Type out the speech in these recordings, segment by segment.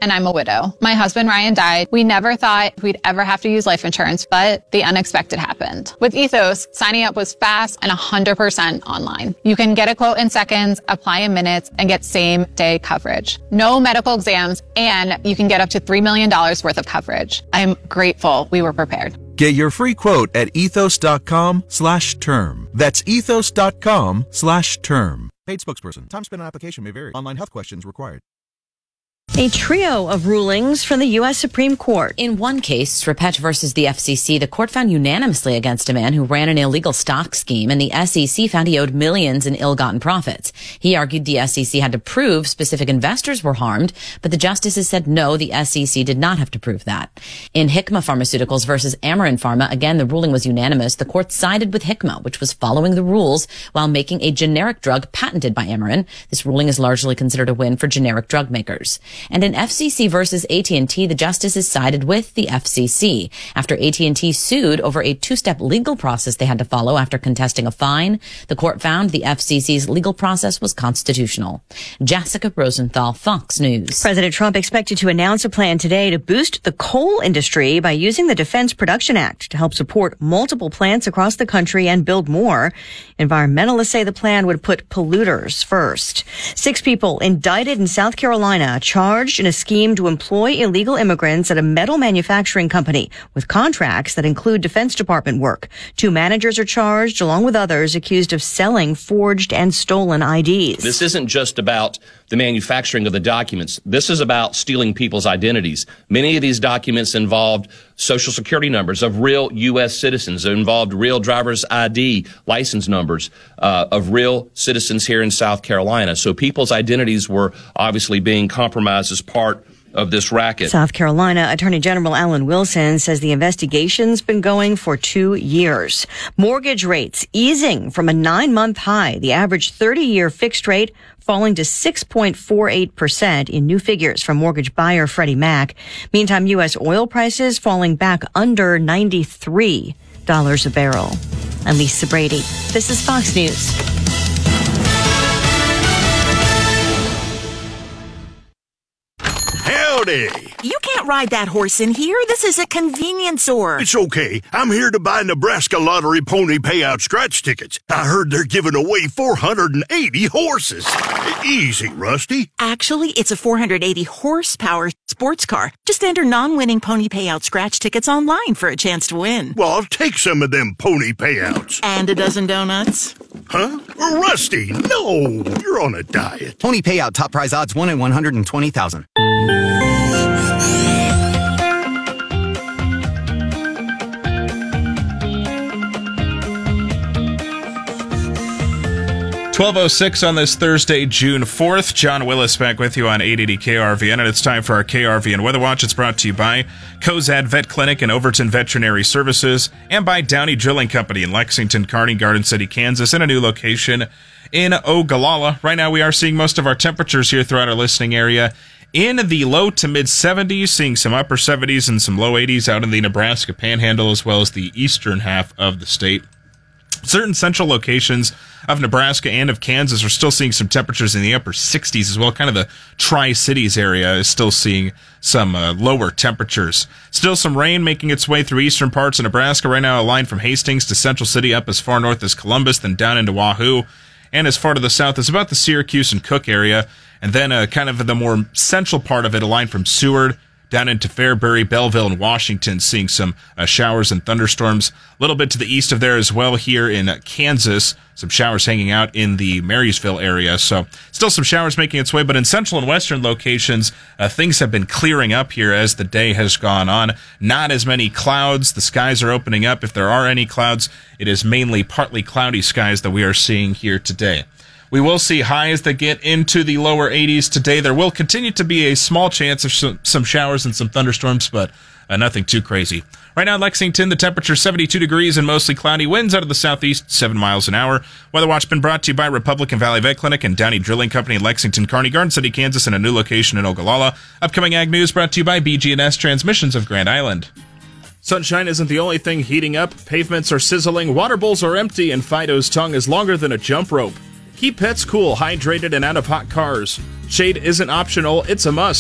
and I'm a widow. My husband, Ryan, died. We never thought we'd ever have to use life insurance, but the unexpected happened. With Ethos, signing up was fast and 100% online. You can get a quote in seconds, apply in minutes, and get same-day coverage. No medical exams, and you can get up to $3 million worth of coverage. I'm grateful we were prepared. Get your free quote at ethos.com/term. That's ethos.com/term. Paid spokesperson. Time spent on application may vary. Online health questions required. A trio of rulings from the U.S. Supreme Court. In one case, Sripet versus the FCC, the court found unanimously against a man who ran an illegal stock scheme, and the SEC found he owed millions in ill-gotten profits. He argued the SEC had to prove specific investors were harmed, but the justices said no, the SEC did not have to prove that. In Hikma Pharmaceuticals versus Amarin Pharma, again, the ruling was unanimous. The court sided with Hikma, which was following the rules while making a generic drug patented by Amarin. This ruling is largely considered a win for generic drug makers. And in FCC versus AT&T, the justices sided with the FCC. After AT&T sued over a two-step legal process they had to follow after contesting a fine, the court found the FCC's legal process was constitutional. Jessica Rosenthal, Fox News. President Trump expected to announce a plan today to boost the coal industry by using the Defense Production Act to help support multiple plants across the country and build more. Environmentalists say the plan would put polluters first. 6 people indicted in South Carolina charged in a scheme to employ illegal immigrants at a metal manufacturing company with contracts that include Defense Department work. 2 managers are charged, along with others accused of selling forged and stolen IDs. This isn't just about the manufacturing of the documents. This is about stealing people's identities. Many of these documents involved social security numbers of real U.S. citizens. It involved real driver's ID license numbers of real citizens here in South Carolina. So people's identities were obviously being compromised as part of this racket. South Carolina Attorney General Alan Wilson says the investigation's been going for 2 years. Mortgage rates easing from a 9-month high. The average 30-year fixed rate falling to 6.48% in new figures from mortgage buyer Freddie Mac. Meantime, U.S. oil prices falling back under $93 a barrel. I'm Lisa Brady. This is Fox News. Howdy. You can't ride that horse in here. This is a convenience store. It's okay. I'm here to buy Nebraska Lottery Pony Payout scratch tickets. I heard they're giving away 480 horses. Easy, Rusty. Actually, it's a 480 horsepower sports car. Just enter non-winning Pony Payout scratch tickets online for a chance to win. Well, I'll take some of them pony payouts. And a dozen donuts. Huh? Rusty, no! You're on a diet. Pony Payout top prize odds 1 in 120,000. 12:06 on this Thursday, June 4th. John Willis back with you on 880 KRVN, and it's time for our KRVN Weather Watch. It's brought to you by Cozad Vet Clinic and Overton Veterinary Services, and by Downey Drilling Company in Lexington, Kearney, Garden City, Kansas, and a new location in Ogallala. Right now, we are seeing most of our temperatures here throughout our listening area in the low to mid 70s, seeing some upper 70s and some low 80s out in the Nebraska Panhandle, as well as the eastern half of the state. Certain central locations of Nebraska and of Kansas are still seeing some temperatures in the upper 60s as well. Kind of the Tri-Cities area is still seeing some lower temperatures. Still some rain making its way through eastern parts of Nebraska. Right now, a line from Hastings to Central City up as far north as Columbus, then down into Wahoo, and as far to the south as about the Syracuse and Cook area. And then kind of the more central part of it, a line from Seward down into Fairbury, Belleville, and Washington, seeing some showers and thunderstorms. A little bit to the east of there as well here in Kansas. Some showers hanging out in the Marysville area. So still some showers making its way, but in central and western locations, things have been clearing up here as the day has gone on. Not as many clouds. The skies are opening up. If there are any clouds, it is mainly partly cloudy skies that we are seeing here today. We will see highs that get into the lower 80s today. There will continue to be a small chance of some showers and some thunderstorms, but nothing too crazy. Right now in Lexington, the temperature 72 degrees and mostly cloudy. Winds out of the southeast, 7 miles an hour. Weather Watch been brought to you by Republican Valley Vet Clinic and Downey Drilling Company in Lexington, Kearney, Garden City, Kansas, and a new location in Ogallala. Upcoming Ag News brought to you by BG&S Transmissions of Grand Island. Sunshine isn't the only thing heating up. Pavements are sizzling, water bowls are empty, and Fido's tongue is longer than a jump rope. Keep pets cool, hydrated, and out of hot cars. Shade isn't optional, it's a must.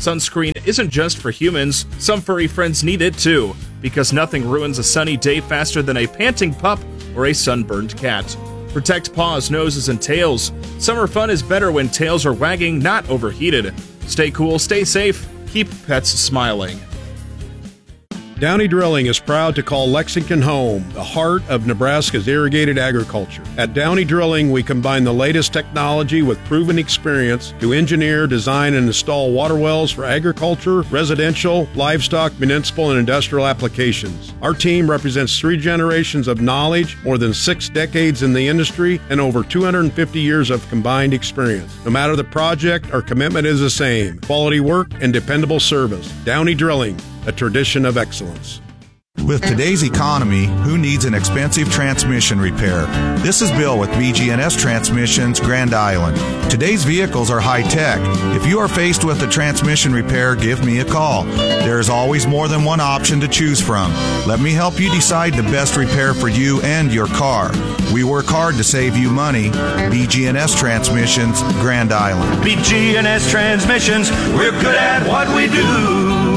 Sunscreen isn't just for humans. Some furry friends need it too, because nothing ruins a sunny day faster than a panting pup or a sunburned cat. Protect paws, noses, and tails. Summer fun is better when tails are wagging, not overheated. Stay cool, stay safe, keep pets smiling. Downey Drilling is proud to call Lexington home, the heart of Nebraska's irrigated agriculture. At Downey Drilling, we combine the latest technology with proven experience to engineer, design, and install water wells for agriculture, residential, livestock, municipal, and industrial applications. Our team represents 3 generations of knowledge, more than 6 decades in the industry, and over 250 years of combined experience. No matter the project, our commitment is the same: quality work and dependable service. Downey Drilling, a tradition of excellence. With today's economy, who needs an expensive transmission repair? This is Bill with BG&S Transmissions, Grand Island. Today's vehicles are high-tech. If you are faced with a transmission repair, give me a call. There is always more than one option to choose from. Let me help you decide the best repair for you and your car. We work hard to save you money. BG&S Transmissions, Grand Island. BG&S Transmissions, we're good at what we do.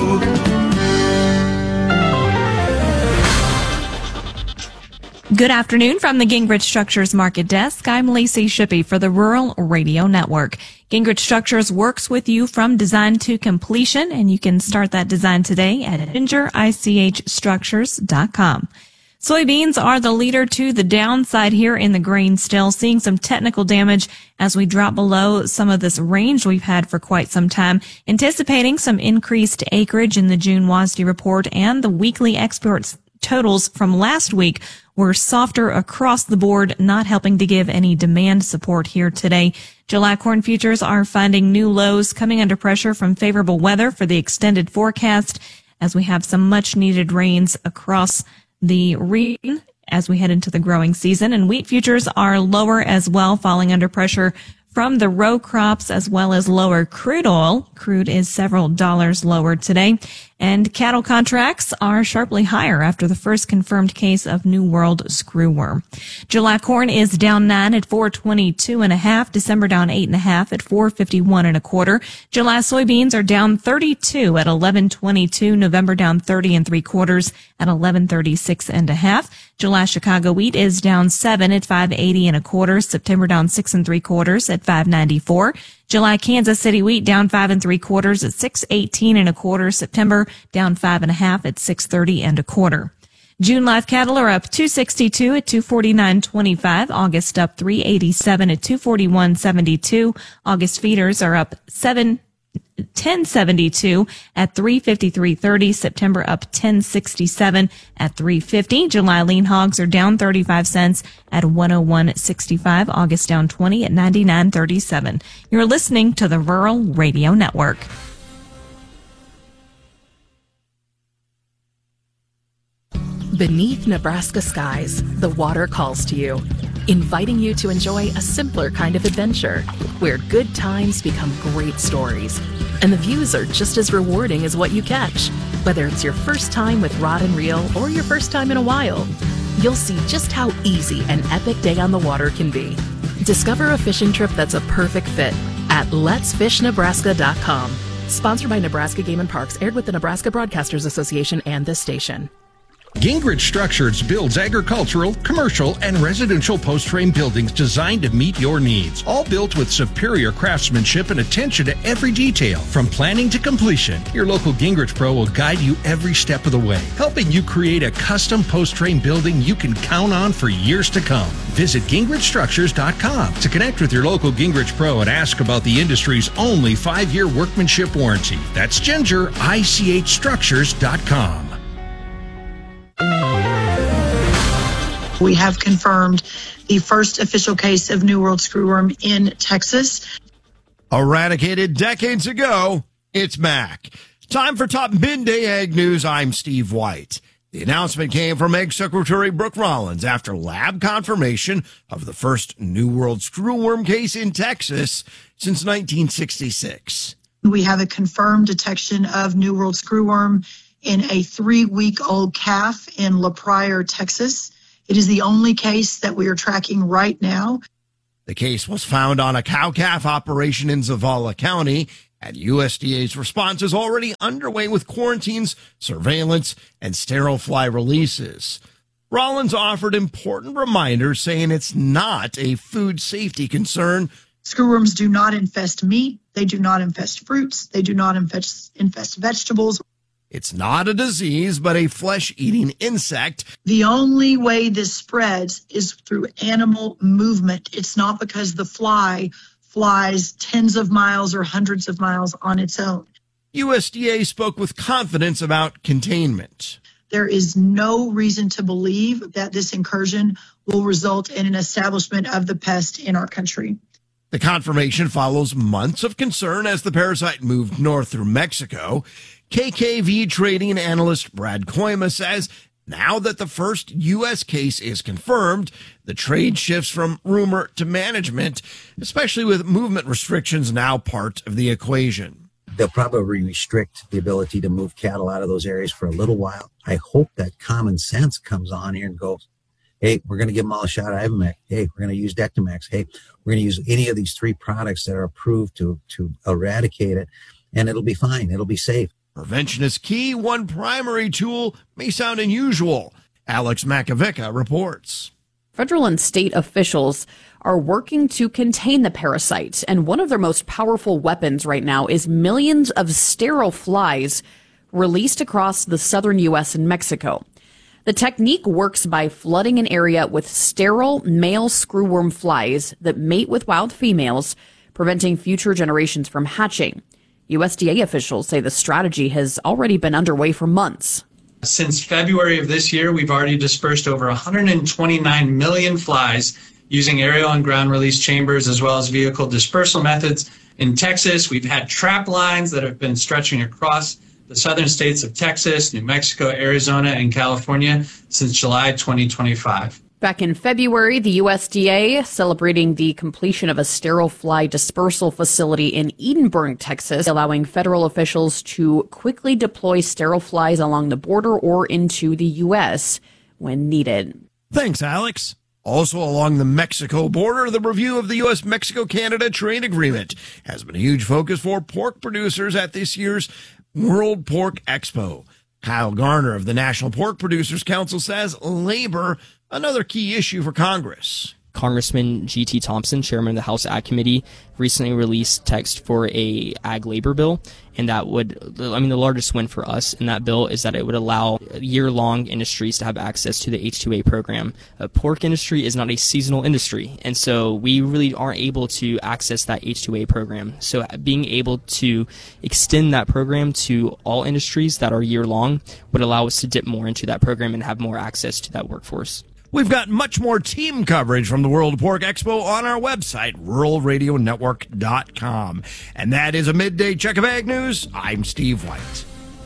Good afternoon from the Gingrich Structures Market Desk. I'm Lacey Shippey for the Rural Radio Network. Gingrich Structures works with you from design to completion, and you can start that design today at GingerICHStructures.com. Soybeans are the leader to the downside here in the grain still, seeing some technical damage as we drop below some of this range we've had for quite some time, anticipating some increased acreage in the June WASDE report, and the weekly exports totals from last week were softer across the board, not helping to give any demand support here today. July corn futures are finding new lows, coming under pressure from favorable weather for the extended forecast, as we have some much needed rains across the region as we head into the growing season. And wheat futures are lower as well, falling under pressure from the row crops as well as lower crude oil. Crude is several dollars lower today. And cattle contracts are sharply higher after the first confirmed case of New World screwworm. July corn is down 9 at 422.5. December down 8.5 at 451.25. July soybeans are down 32 at 1122. November down 30 3/4 at 1136.5. July Chicago wheat is down 7 at 580.25. September down 6 3/4 at 594. July Kansas City wheat down 5 3/4 at 618.25. September down 5.5 at 630.25. June live cattle are up 262 at 249.25. August up 387 at 241.72. August feeders are up 1072 at 353.30. September up 1067 at 350. July lean hogs are down 35 cents at 101.65. August down 20 at 99.37. You're listening to the Rural Radio Network. Beneath Nebraska skies, the water calls to you, inviting you to enjoy a simpler kind of adventure, where good times become great stories, and the views are just as rewarding as what you catch. Whether it's your first time with rod and reel or your first time in a while, you'll see just how easy an epic day on the water can be. Discover a fishing trip that's a perfect fit at letsfishnebraska.com. Sponsored by Nebraska Game and Parks, aired with the Nebraska Broadcasters Association and this station. Gingrich Structures builds agricultural, commercial, and residential post-frame buildings designed to meet your needs. All built with superior craftsmanship and attention to every detail. From planning to completion, your local Gingrich Pro will guide you every step of the way, helping you create a custom post-frame building you can count on for years to come. Visit GingrichStructures.com to connect with your local Gingrich Pro and ask about the industry's only 5-year workmanship warranty. That's GingeriCHStructures.com. We have confirmed the first official case of New World screwworm in Texas. Eradicated decades ago, it's back. Time for top midday egg news. I'm Steve White. The announcement came from Egg Secretary Brooke Rollins after lab confirmation of the first New World screwworm case in Texas since 1966. We have a confirmed detection of New World screwworm in a 3-week-old calf in La Pryor, Texas. It is the only case that we are tracking right now. The case was found on a cow-calf operation in Zavala County And USDA's response is already underway with quarantines, surveillance, and sterile fly releases. Rollins offered important reminders saying it's not a food safety concern. Screwworms do not infest meat. They do not infest fruits. They do not infest vegetables. It's not a disease, but a flesh-eating insect. The only way this spreads is through animal movement. It's not because the fly flies tens of miles or hundreds of miles on its own. USDA spoke with confidence about containment. There is no reason to believe that this incursion will result in an establishment of the pest in our country. The confirmation follows months of concern as the parasite moved north through Mexico. KKV trading analyst Brad Koima says now that the first U.S. case is confirmed, the trade shifts from rumor to management, especially with movement restrictions now part of the equation. They'll probably restrict the ability to move cattle out of those areas for a little while. I hope that common sense comes on here and goes, hey, we're going to give them all a shot of Ivomec. Hey, we're going to use Dectomax. Hey, we're going to use any of these three products that are approved to eradicate it, and it'll be fine. It'll be safe. Prevention is key. One primary tool may sound unusual. Alex Makovica reports. Federal and state officials are working to contain the parasite, and one of their most powerful weapons right now is millions of sterile flies released across the southern U.S. and Mexico. The technique works by flooding an area with sterile male screwworm flies that mate with wild females, preventing future generations from hatching. USDA officials say the strategy has already been underway for months. Since February of this year, we've already dispersed over 129 million flies using aerial and ground release chambers as well as vehicle dispersal methods. In Texas, we've had trap lines that have been stretching across the southern states of Texas, New Mexico, Arizona, and California since July 2025. Back in February, the USDA celebrating the completion of a sterile fly dispersal facility in Edenburg, Texas, allowing federal officials to quickly deploy sterile flies along the border or into the U.S. when needed. Thanks, Alex. Also along the Mexico border, the review of the U.S. Mexico-Canada trade agreement has been a huge focus for pork producers at this year's World Pork Expo. Kyle Garner of the National Pork Producers Council says labor, another key issue for Congress. Congressman G.T. Thompson, chairman of the House Ag Committee, recently released text for a ag labor bill, and that would, the largest win for us in that bill is that it would allow year-long industries to have access to the H-2A program. Pork industry is not a seasonal industry, and so we really aren't able to access that H-2A program. So being able to extend that program to all industries that are year-long would allow us to dip more into that program and have more access to that workforce. We've got much more team coverage from the World Pork Expo on our website, ruralradionetwork.com. And that is a midday check of ag news. I'm Steve White.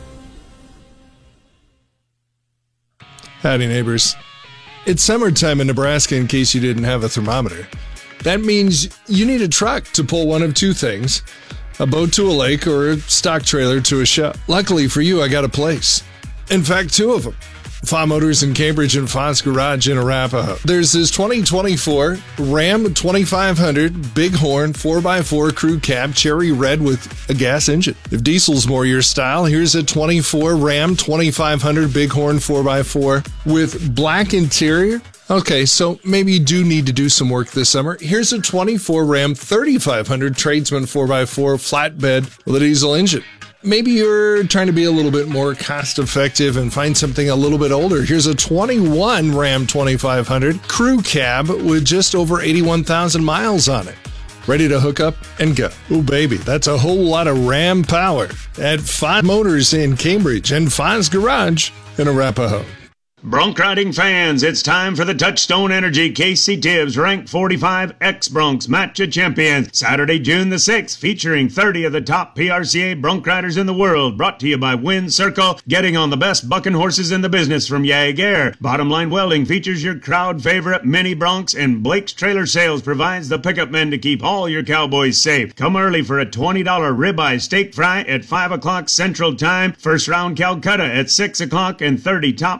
Howdy, neighbors. It's summertime in Nebraska in case you didn't have a thermometer. That means you need a truck to pull one of two things, a boat to a lake or a stock trailer to a show. Luckily for you, I got a place. In fact, two of them. Fa Motors in Cambridge and Fa's Garage in Arapahoe. There's this 2024 Ram 2500 Bighorn 4x4 crew cab cherry red with a gas engine. If diesel's more your style, here's a 24 Ram 2500 Bighorn 4x4 with black interior. Okay, so maybe you do need to do some work this summer. Here's a 24 Ram 3500 Tradesman 4x4 flatbed with a diesel engine. Maybe you're trying to be a little bit more cost effective and find something a little bit older. Here's a 21 Ram 2500 crew cab with just over 81,000 miles on it. Ready to hook up and go. Oh, baby, that's a whole lot of Ram power at Fa Motors in Cambridge and Fa's Garage in Arapahoe. Bronc riding fans, it's time for the Touchstone Energy Casey Tibbs Rank 45 X-Broncs Match of Champions, Saturday, June the 6th, featuring 30 of the top PRCA bronc riders in the world, brought to you by Wind Circle, getting on the best bucking horses in the business from Jaeger. Bottom Line Welding features your crowd favorite mini broncs, and Blake's Trailer Sales provides the pickup men to keep all your cowboys safe. Come early for a $20 ribeye steak fry at 5 o'clock Central Time, first round Calcutta at 6 o'clock, and 30 top bronc riders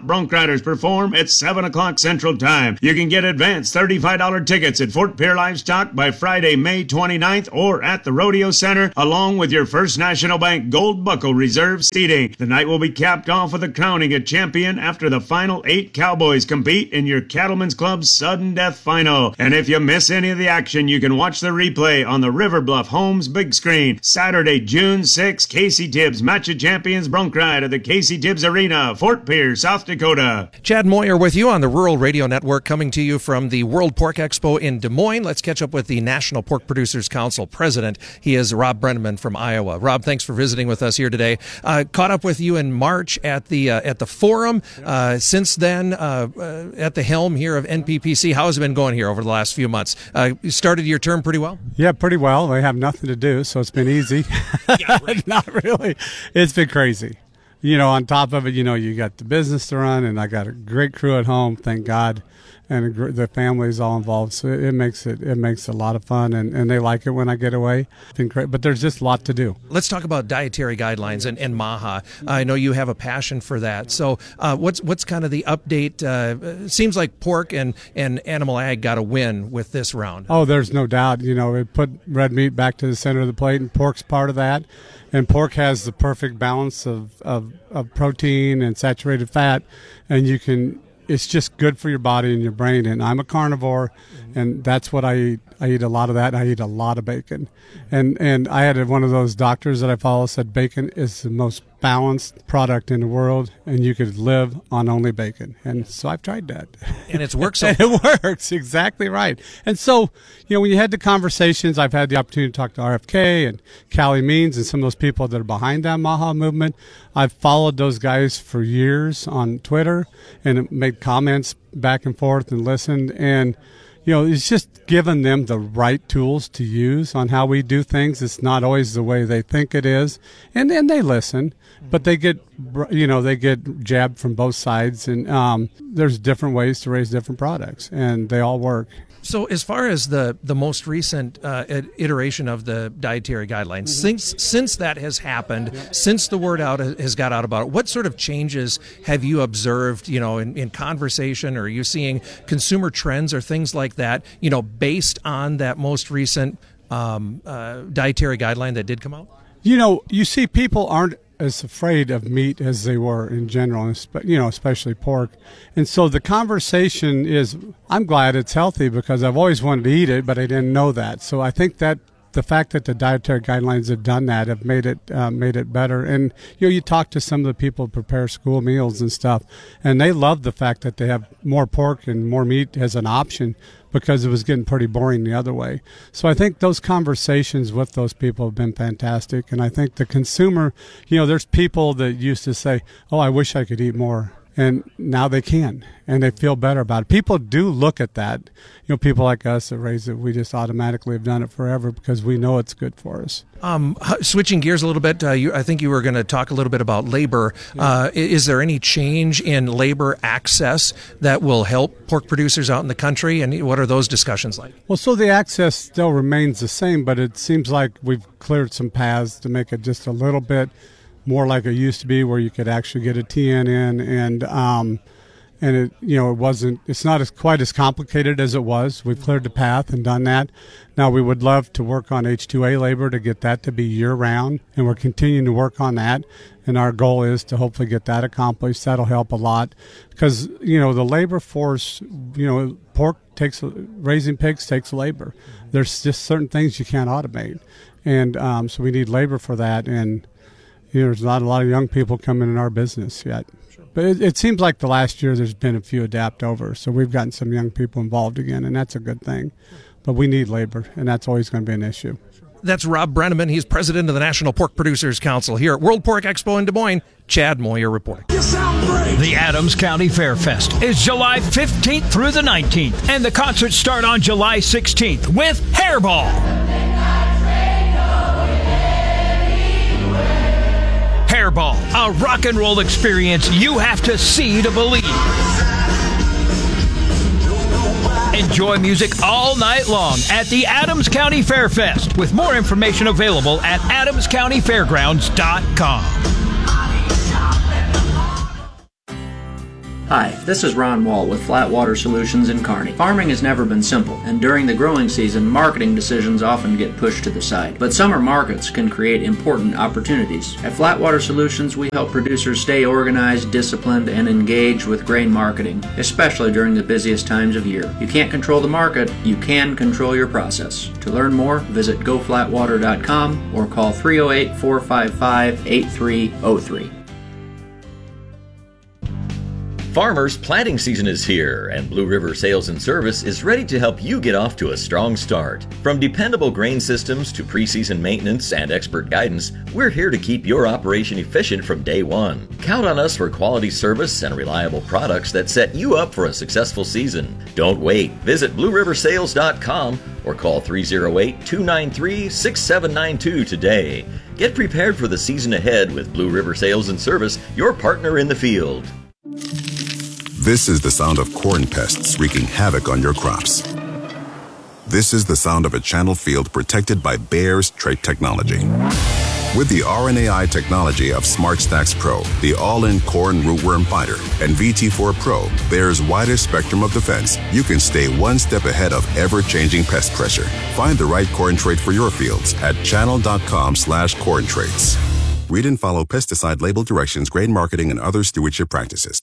Riders perform at 7 o'clock Central Time. You can get advanced $35 tickets at Fort Pierre Livestock by Friday, May 29th, or at the Rodeo Center, along with your First National Bank Gold Buckle Reserve seating. The night will be capped off with the crowning a champion after the final 8 cowboys compete in your Cattlemen's Club Sudden Death Final. And if you miss any of the action, you can watch the replay on the River Bluff Homes big screen. Saturday, June 6, Casey Tibbs Match of Champions Bronc Ride at the Casey Tibbs Arena, Fort Pierre, South Dakota. Chad Moyer with you on the Rural Radio Network, coming to you from the World Pork Expo in Des Moines. Let's catch up with the National Pork Producers Council president. He is Rob Brenneman from Iowa. Rob, thanks for visiting with us here today. Caught up with you in March at the forum. Since then, at the helm here of NPPC, how has it been going here over the last few months? You started your term pretty well? Yeah, pretty well. They have nothing to do, so it's been easy. Yeah, right. Not really. It's been crazy. On top of it, you got the business to run, and I got a great crew at home, thank God, and the family's all involved. So it makes it a lot of fun, and they like it when I get away. It's been great, but there's just a lot to do. Let's talk about dietary guidelines and MAHA. I know you have a passion for that. So what's kind of the update? It seems like pork and animal ag got a win with this round. Oh, there's no doubt. It put red meat back to the center of the plate, and pork's part of that. And pork has the perfect balance of protein and saturated fat, and it's just good for your body and your brain. And I'm a carnivore, and that's what I eat. I eat a lot of that. I eat a lot of bacon. And I had one of those doctors that I follow said bacon is the most balanced product in the world, and you could live on only bacon. And so I've tried that. And it's worked so and it works, exactly right. And so, when you had the conversations, I've had the opportunity to talk to RFK and Callie Means and some of those people that are behind that MAHA movement. I've followed those guys for years on Twitter and made comments back and forth and listened. And it's just giving them the right tools to use on how we do things. It's not always the way they think it is. And then they listen, but they get jabbed from both sides. And there's different ways to raise different products, and they all work. So as far as the most recent iteration of the dietary guidelines, since that has happened, since the word has got out about it, what sort of changes have you observed, in conversation, or are you seeing consumer trends or things like that, based on that most recent dietary guideline that did come out? You see people aren't as afraid of meat as they were in general, especially pork. And so the conversation is, I'm glad it's healthy because I've always wanted to eat it, but I didn't know that. So I think that the fact that the dietary guidelines have done that have made it better. And you talk to some of the people who prepare school meals and stuff, and they love the fact that they have more pork and more meat as an option, because it was getting pretty boring the other way. So I think those conversations with those people have been fantastic. And I think the consumer, there's people that used to say, oh, I wish I could eat more. And now they can, and they feel better about it. People do look at that. People like us that raise it, we just automatically have done it forever because we know it's good for us. Switching gears a little bit, I think you were going to talk a little bit about labor. Is there any change in labor access that will help pork producers out in the country, and what are those discussions like? Well, so the access still remains the same, but it seems like we've cleared some paths to make it just a little bit more like it used to be, where you could actually get a TN in, and it it's not quite as complicated as it was. We've cleared the path and done that. Now we would love to work on H-2A labor to get that to be year round, and we're continuing to work on that. And our goal is to hopefully get that accomplished. That'll help a lot because the labor force, pork raising pigs takes labor. There's just certain things you can't automate, and so we need labor for that. And there's not a lot of young people coming in our business yet. Sure. But it seems like the last year there's been a few adapt over. So we've gotten some young people involved again, and that's a good thing. But we need labor, and that's always going to be an issue. That's Rob Brenneman. He's president of the National Pork Producers Council here at World Pork Expo in Des Moines. Chad Moyer reporting. The Adams County Fair Fest is July 15th through the 19th, and the concerts start on July 16th with Hairball. Hairball, a rock and roll experience you have to see to believe. Enjoy music all night long at the Adams County Fair Fest, with more information available at adamscountyfairgrounds.com. Hi, this is Ron Wall with Flat Water Solutions in Kearney. Farming has never been simple, and during the growing season, marketing decisions often get pushed to the side. But summer markets can create important opportunities. At Flat Water Solutions, we help producers stay organized, disciplined, and engaged with grain marketing, especially during the busiest times of year. You can't control the market, you can control your process. To learn more, visit goflatwater.com or call 308-455-8303. Farmers, planting season is here, and Blue River Sales and Service is ready to help you get off to a strong start. From dependable grain systems to preseason maintenance and expert guidance, we're here to keep your operation efficient from day one. Count on us for quality service and reliable products that set you up for a successful season. Don't wait. Visit BlueRiverSales.com or call 308-293-6792 today. Get prepared for the season ahead with Blue River Sales and Service, your partner in the field. This is the sound of corn pests wreaking havoc on your crops. This is the sound of a channel field protected by Bayer's trait technology. With the RNAi technology of SmartStax Pro, the all-in corn rootworm fighter, and VT4 Pro, Bayer's widest spectrum of defense, you can stay one step ahead of ever-changing pest pressure. Find the right corn trait for your fields at channel.com/corn traits. Read and follow pesticide label directions, grain marketing, and other stewardship practices.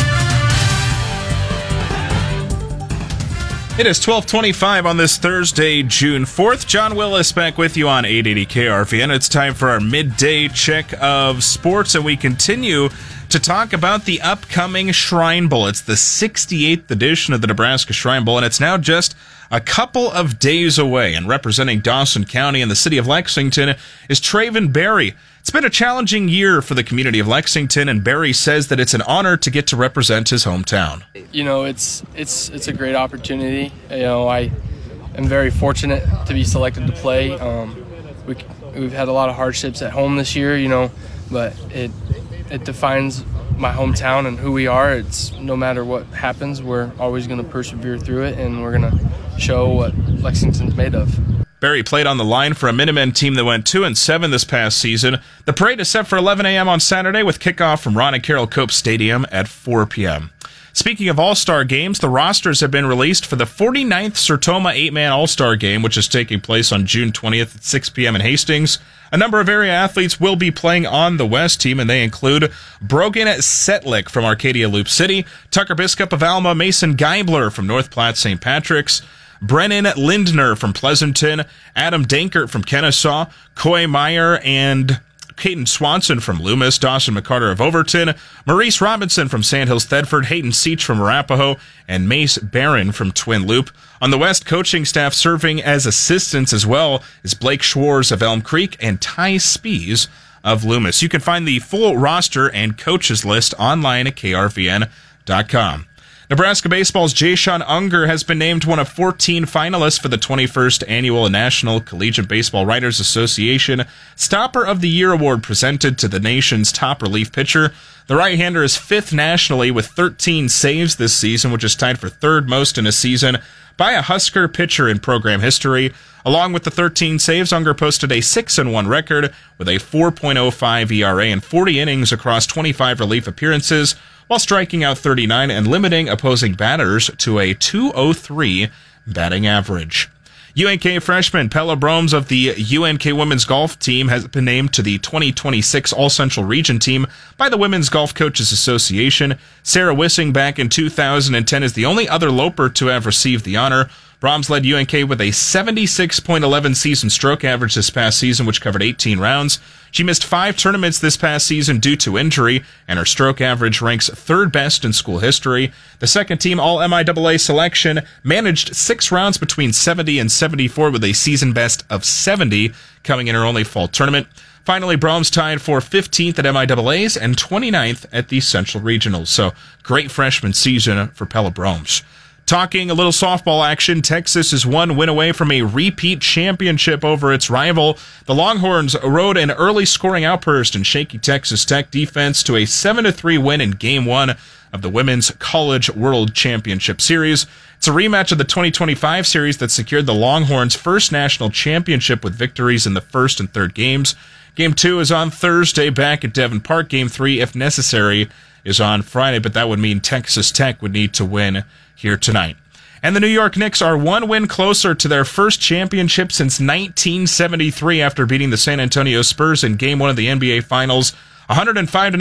It is 12:25 on this Thursday, June 4th. John Willis back with you on 880 KRVN. It's time for our midday check of sports, and we continue to talk about the upcoming Shrine Bowl. It's the 68th edition of the Nebraska Shrine Bowl, and it's now just a couple of days away. And representing Dawson County and the city of Lexington is Traven Berry. It's been a challenging year for the community of Lexington, and Berry says that it's an honor to get to represent his hometown. You know, it's a great opportunity. You know, I am very fortunate to be selected to play. We've had a lot of hardships at home this year, you know, but it defines my hometown and who we are. It's no matter what happens, we're always going to persevere through it, and we're going to show what Lexington's made of. Berry played on the line for a Minutemen team that went 2-7 this past season. The parade is set for 11 a.m. on Saturday with kickoff from Ron and Carroll Cope Stadium at 4 p.m. Speaking of All-Star games, the rosters have been released for the 49th Sertoma 8-Man All-Star Game, which is taking place on June 20th at 6 p.m. in Hastings. A number of area athletes will be playing on the West team, and they include Brogan Setlick from Arcadia Loop City, Tucker Biskup of Alma, Mason Geibler from North Platte St. Patrick's, Brennan Lindner from Pleasanton, Adam Dankert from Kennesaw, Coy Meyer and Caden Swanson from Loomis, Dawson McCarter of Overton, Maurice Robinson from Sandhills Thedford, Hayden Seach from Arapahoe, and Mace Barron from Twin Loop. On the West, coaching staff serving as assistants as well is Blake Schwartz of Elm Creek and Ty Spees of Loomis. You can find the full roster and coaches list online at krvn.com. Nebraska Baseball's Jayshawn Unger has been named one of 14 finalists for the 21st Annual National Collegiate Baseball Writers Association Stopper of the Year Award presented to the nation's top relief pitcher. The right-hander is fifth nationally with 13 saves this season, which is tied for third most in a season by a Husker pitcher in program history. Along with the 13 saves, Unger posted a 6-1 record with a 4.05 ERA and 40 innings across 25 relief appearances, while striking out 39 and limiting opposing batters to a .203 batting average. UNK freshman Pella Bromes of the UNK women's golf team has been named to the 2026 All-Central Region team by the Women's Golf Coaches Association. Sarah Wissing back in 2010 is the only other Loper to have received the honor. Broms led UNK with a 76.11 season stroke average this past season, which covered 18 rounds. She missed 5 tournaments this past season due to injury, and her stroke average ranks third best in school history. The second-team All-MIAA selection managed 6 rounds between 70 and 74 with a season best of 70 coming in her only fall tournament. Finally, Broms tied for 15th at MIAAs and 29th at the Central Regionals. So, great freshman season for Pella Bromes. Talking a little softball action, Texas is one win away from a repeat championship over its rival. The Longhorns rode an early scoring outburst in shaky Texas Tech defense to a 7-3 win in Game 1 of the Women's College World Championship Series. It's a rematch of the 2025 series that secured the Longhorns' first national championship with victories in the first and third games. Game 2 is on Thursday back at Devon Park. Game 3, if necessary, is on Friday, but that would mean Texas Tech would need to win here tonight. And the New York Knicks are one win closer to their first championship since 1973 after beating the San Antonio Spurs in Game 1 of the NBA Finals, 105-90.